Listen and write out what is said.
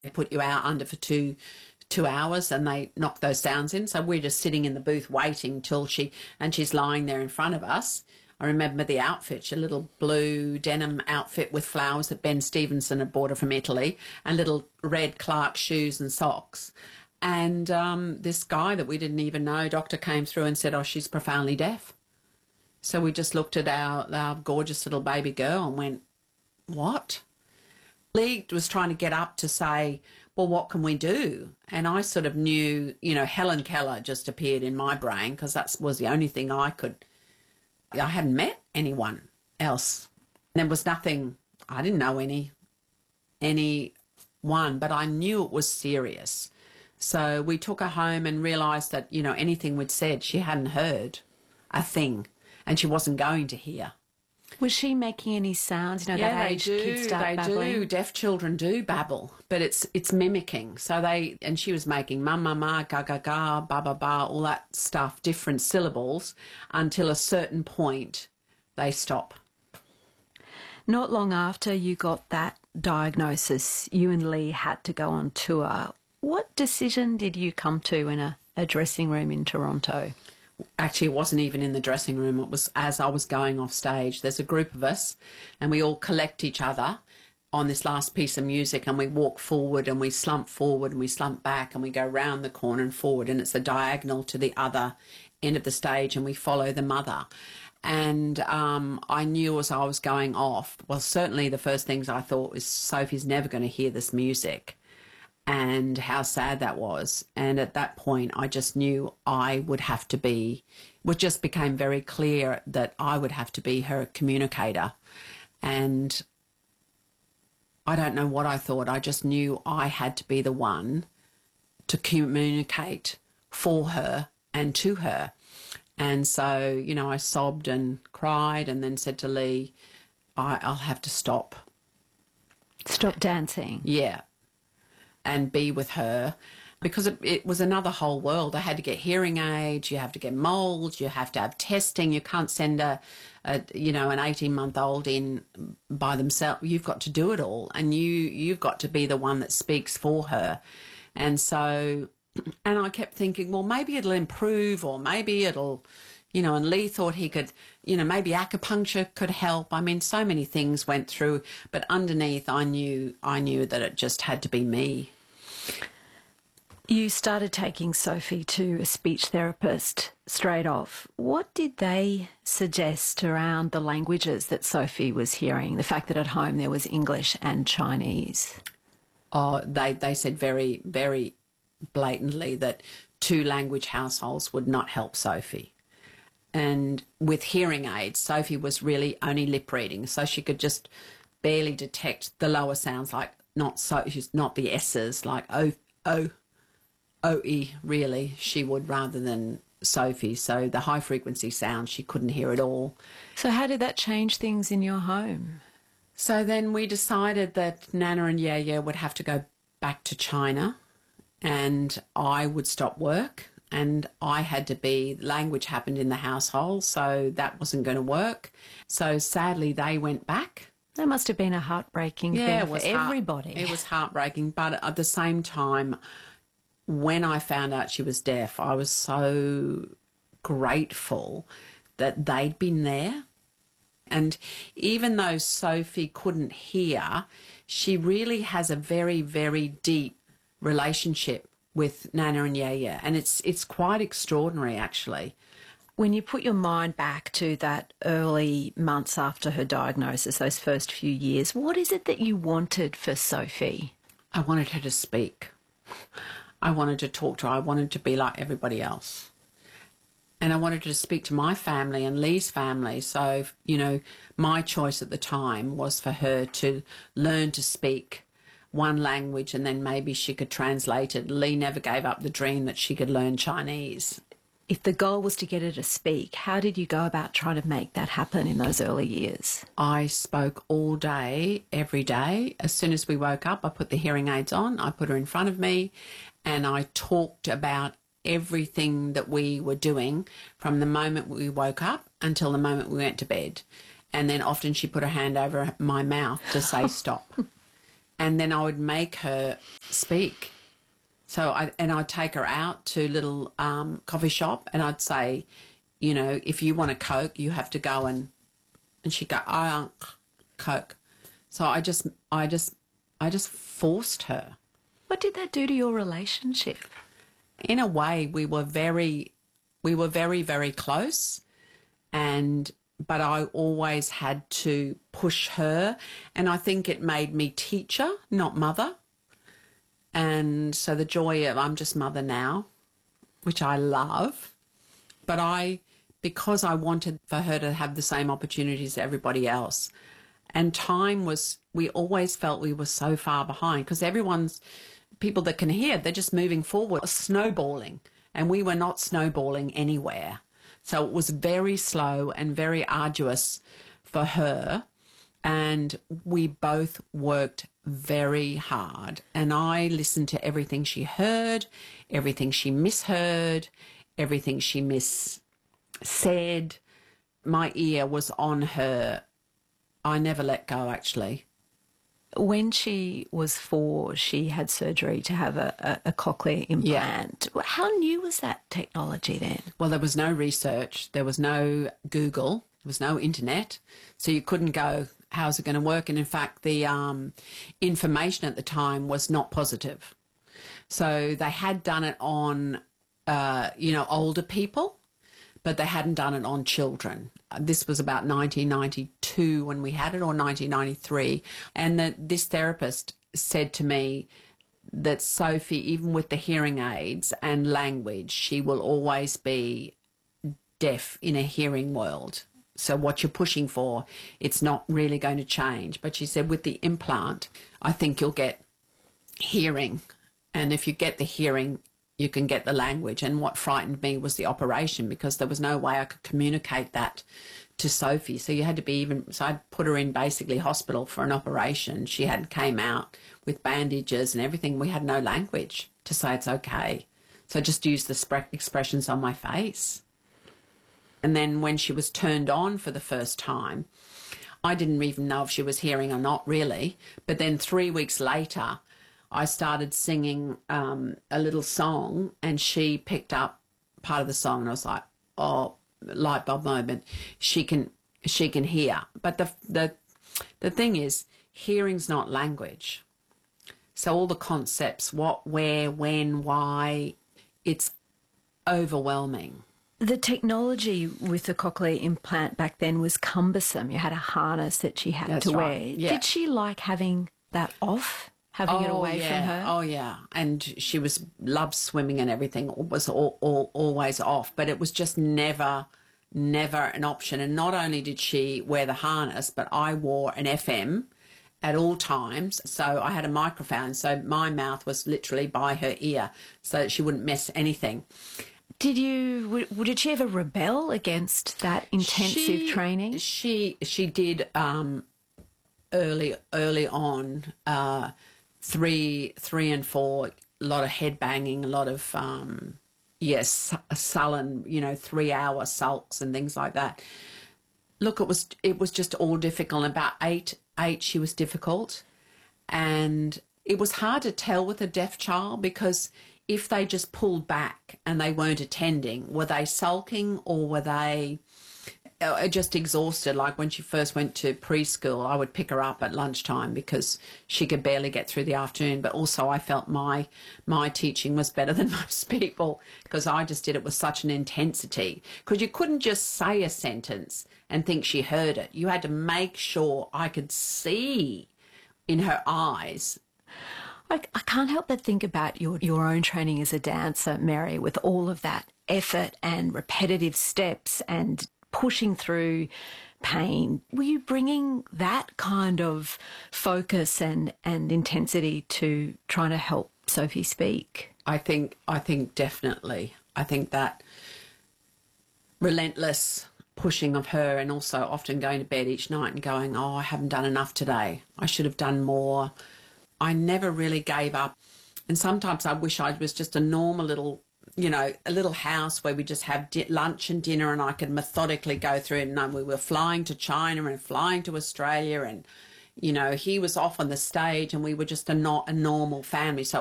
They put you out under for two hours and they knock those sounds in. So we're just sitting in the booth waiting till she's lying there in front of us. I remember the outfit, a little blue denim outfit with flowers that Ben Stevenson had bought her from Italy, and little red Clark shoes and socks. And this guy that we didn't even know, doctor, came through and said, oh, she's profoundly deaf. So we just looked at our gorgeous little baby girl and went, what? Lee was trying to get up to say, well, what can we do? And I sort of knew, Helen Keller just appeared in my brain because that was the only thing I hadn't met anyone else. There was nothing, I didn't know anyone, but I knew it was serious. So we took her home and realised that, anything we'd said, she hadn't heard a thing and she wasn't going to hear. Was she making any sounds? Yeah, that age kids start babbling? They do. Deaf children do babble, but it's mimicking. So and she was making ma, ma, ma, ga, ga, ga, ba, ba, ba, all that stuff, different syllables, until a certain point they stop. Not long after you got that diagnosis, you and Lee had to go on tour. What decision did you come to in a dressing room in Toronto? Actually, it wasn't even in the dressing room. It was as I was going off stage. There's a group of us and we all collect each other on this last piece of music and we walk forward and we slump forward and we slump back and we go round the corner and forward, and it's a diagonal to the other end of the stage, and we follow the mother. And I knew as I was going off, well, certainly the first things I thought was Sophie's never going to hear this music. And how sad that was. And at that point, I just knew it just became very clear that I would have to be her communicator. And I don't know what I thought. I just knew I had to be the one to communicate for her and to her. And so, I sobbed and cried and then said to Lee, I'll have to stop. Stop dancing? Yeah. And be with her, because it was another whole world. I had to get hearing aids, you have to get molds, you have to have testing. You can't send an 18-month-old in by themselves. You've got to do it all, and you've got to be the one that speaks for her. And so, and I kept thinking, well, maybe it'll improve, or maybe it'll, and Lee thought he could, maybe acupuncture could help. I mean, so many things went through, but underneath I knew that it just had to be me. You started taking Sophie to a speech therapist straight off. What did they suggest around the languages that Sophie was hearing, the fact that at home there was English and Chinese? Oh, they said very, very blatantly that 2-language households would not help Sophie. And with hearing aids, Sophie was really only lip reading, so she could just barely detect the lower sounds, like not the S's, like O-E, really, she would, rather than Sophie. So the high frequency sounds, she couldn't hear at all. So how did that change things in your home? So then we decided that Nana and Yaya would have to go back to China and I would stop work. And I had to language happened in the household, so that wasn't going to work. So sadly, they went back. That must have been a heartbreaking thing for everybody. It was heartbreaking, but at the same time, when I found out she was deaf, I was so grateful that they'd been there. And even though Sophie couldn't hear, she really has a very, very deep relationship with Nana and Yaya, and it's quite extraordinary, actually. When you put your mind back to that early months after her diagnosis, those first few years, what is it that you wanted for Sophie? I wanted her to speak. I wanted to talk to her. I wanted to be like everybody else. And I wanted her to speak to my family and Lee's family. So, my choice at the time was for her to learn to speak one language and then maybe she could translate it. Lee never gave up the dream that she could learn Chinese. If the goal was to get her to speak, how did you go about trying to make that happen in those early years? I spoke all day, every day. As soon as we woke up, I put the hearing aids on, I put her in front of me, and I talked about everything that we were doing from the moment we woke up until the moment we went to bed. And then often she put her hand over my mouth to say stop. and then I would make her speak. So I'd take her out to little coffee shop, and I'd say, you know, if you want a Coke, you have to go and she'd go, I want Coke. So I just forced her. What did that do to your relationship? In a way, we were very, very close, but I always had to push her, and I think it made me teacher, not mother. And so the joy of I'm just mother now, which I love, but because I wanted for her to have the same opportunities as everybody else. And we always felt we were so far behind, because people that can hear, they're just moving forward, snowballing, and we were not snowballing anywhere. So it was very slow and very arduous for her, and we both worked very hard. And I listened to everything she heard, everything she misheard, everything she missaid. My ear was on her. I never let go, actually. When she was 4, she had surgery to have a cochlear implant. Yeah. How new was that technology then? Well, there was no research. There was no Google. There was no internet. So you couldn't go, how's it going to work? And in fact, the information at the time was not positive. So they had done it on, older people, but they hadn't done it on children. This was about 1992 when we had it, or 1993. And this therapist said to me that Sophie, even with the hearing aids and language, she will always be deaf in a hearing world. So what you're pushing for, it's not really going to change. But she said with the implant, I think you'll get hearing. And if you get the hearing, you can get the language. And what frightened me was the operation, because there was no way I could communicate that to Sophie. So you had to be so I put her in basically hospital for an operation. She came out with bandages and everything. We had no language to say it's okay. So I just used the expressions on my face. And then when she was turned on for the first time, I didn't even know if she was hearing or not, really. But then 3 weeks later, I started singing a little song, and she picked up part of the song, and I was like, oh, light bulb moment. She can hear. But the thing is, hearing's not language. So all the concepts, what, where, when, why, it's overwhelming. The technology with the cochlear implant back then was cumbersome. You had a harness that she had to wear. Yeah. Did she like having that off? Having it away from her? Oh, yeah. And she loved swimming and everything. It was always off. But it was just never an option. And not only did she wear the harness, but I wore an FM at all times. So I had a microphone. So my mouth was literally by her ear so that she wouldn't miss anything. Did she ever rebel against that intensive training? She did early on. 3 and 4, a lot of head banging, a lot of sullen, 3-hour sulks and things like that. Look, it was just all difficult. About eight, she was difficult, and it was hard to tell with a deaf child, because if they just pulled back and they weren't attending, were they sulking or were they just exhausted? Like when she first went to preschool, I would pick her up at lunchtime because she could barely get through the afternoon. But also I felt my teaching was better than most people, because I just did it with such an intensity. Because you couldn't just say a sentence and think she heard it. You had to make sure I could see in her eyes. I can't help but think about your own training as a dancer, Mary, with all of that effort and repetitive steps and pushing through pain. Were you bringing that kind of focus and intensity to trying to help Sophie speak? I think definitely. I think that relentless pushing of her, and also often going to bed each night and going, oh, I haven't done enough today. I should have done more. I never really gave up. And sometimes I wish I was just a normal little, a little house where we just have lunch and dinner, and I could methodically go through it. And we were flying to China and flying to Australia and, You know, he was off on the stage and we were just not a normal family. So